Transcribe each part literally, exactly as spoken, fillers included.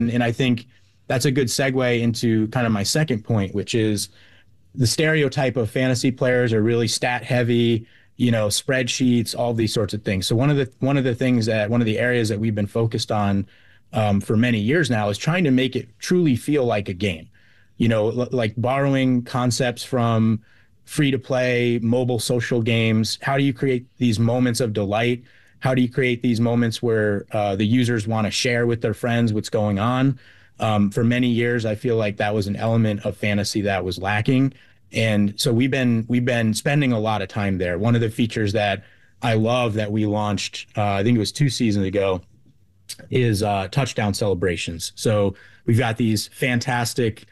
and I think that's a good segue into kind of my second point, which is the stereotype of fantasy players are really stat heavy, you know, spreadsheets, all these sorts of things. So one of the one of the things that one of the areas that we've been focused on um, for many years now is trying to make it truly feel like a game. You know, l- like borrowing concepts from free to play mobile social games. How do you create these moments of delight? How do you create these moments where uh, the users want to share with their friends what's going on? Um, for many years, I feel like that was an element of fantasy that was lacking. And so we've been we've been spending a lot of time there. One of the features that I love that we launched, uh, I think it was two seasons ago, is uh, touchdown celebrations. So we've got these fantastic,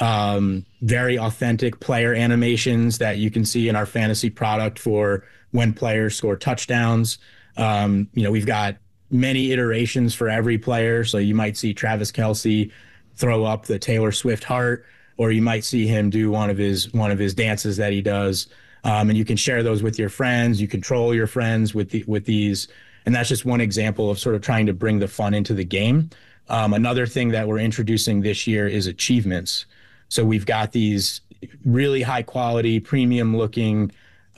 um, very authentic player animations that you can see in our fantasy product for when players score touchdowns. Um, you know, we've got many iterations for every player. So you might see Travis Kelce throw up the Taylor Swift heart, or you might see him do one of his one of his dances that he does. Um, and you can share those with your friends. You control your friends with the with these, and that's just one example of sort of trying to bring the fun into the game. Um, another thing that we're introducing this year is achievements. So we've got these really high quality, premium looking,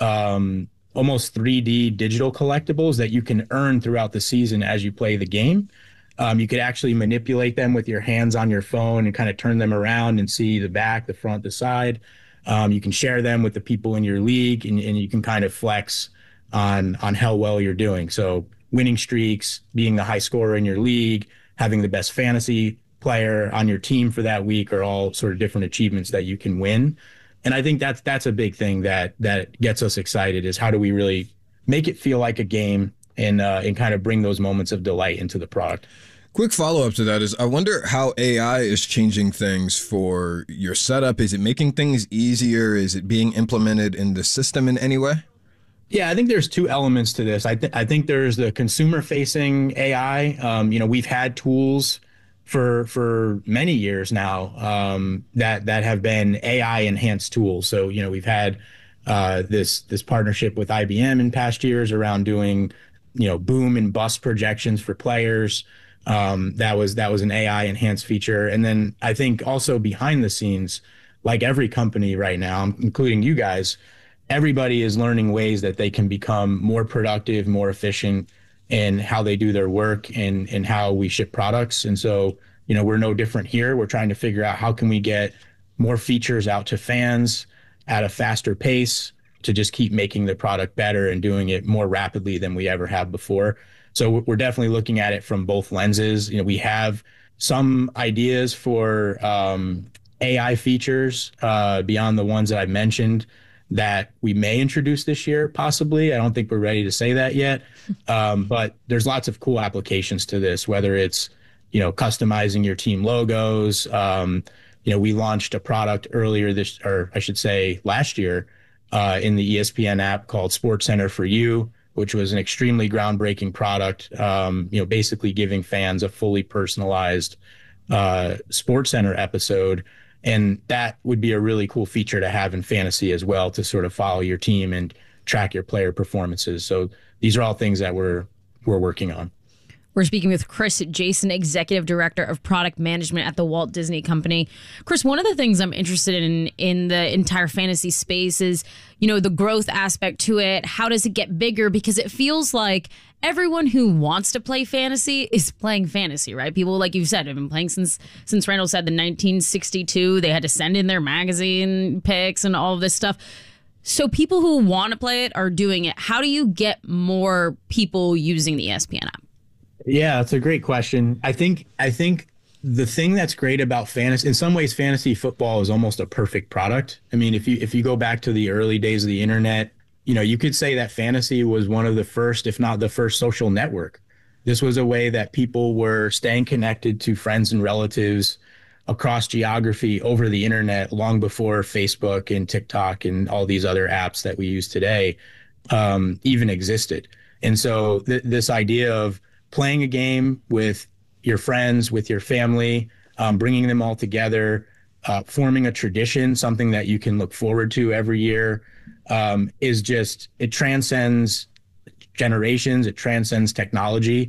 um, almost three D digital collectibles that you can earn throughout the season as you play the game. Um, you could actually manipulate them with your hands on your phone and kind of turn them around and see the back, the front, the side. Um, you can share them with the people in your league, and, and you can kind of flex on on how well you're doing. So winning streaks, being the high scorer in your league, having the best fantasy player on your team for that week are all sort of different achievements that you can win. And I think that's that's a big thing that that gets us excited, is how do we really make it feel like a game, and uh, and kind of bring those moments of delight into the product. Quick follow-up to that is, I wonder how A I is changing things for your setup. Is it making things easier? Is it being implemented in the system in any way? Yeah, I think there's two elements to this. I, th- I think there's the consumer-facing A I. Um, you know, we've had tools for for many years now um, that that have been A I-enhanced tools. So, you know, we've had uh, this this partnership with I B M in past years around doing, you know, boom and bust projections for players. Um, that was that was an A I enhanced feature. And then I think also behind the scenes, like every company right now, including you guys, everybody is learning ways that they can become more productive, more efficient in how they do their work, and and how we ship products. And so, you know, we're no different here. We're trying to figure out how can we get more features out to fans at a faster pace to just keep making the product better and doing it more rapidly than we ever have before. So we're definitely looking at it from both lenses. You know, we have some ideas for um, A I features uh, beyond the ones that I mentioned that we may introduce this year, possibly. I don't think we're ready to say that yet. Um, but there's lots of cool applications to this, whether it's, you know, customizing your team logos. Um, you know, we launched a product earlier this, or I should say last year, uh, in the E S P N app called SportsCenter for You, which was an extremely groundbreaking product, um, you know, basically giving fans a fully personalized uh, SportsCenter episode. And that would be a really cool feature to have in fantasy as well, to sort of follow your team and track your player performances. So these are all things that we're we're working on. We're speaking with Chris Jason, Executive Director of Product Management at the Walt Disney Company. Chris, one of the things I'm interested in in the entire fantasy space is, you know, the growth aspect to it. How does it get bigger? Because it feels like everyone who wants to play fantasy is playing fantasy, right? People, like you said, have been playing since, since Randall said, the nineteen sixty-two. They had to send in their magazine picks and all of this stuff. So people who want to play it are doing it. How do you get more people using the E S P N app? Yeah, that's a great question. I think I think the thing that's great about fantasy, in some ways, fantasy football is almost a perfect product. I mean, if you if you go back to the early days of the internet, you know, you could say that fantasy was one of the first, if not the first, social network. This was a way that people were staying connected to friends and relatives across geography over the internet long before Facebook and TikTok and all these other apps that we use today um, even existed. And so th- this idea of playing a game with your friends, with your family, um, bringing them all together, uh, forming a tradition, something that you can look forward to every year, um, is just, it transcends generations, it transcends technology.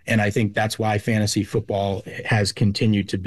And I think that's why fantasy football has continued to be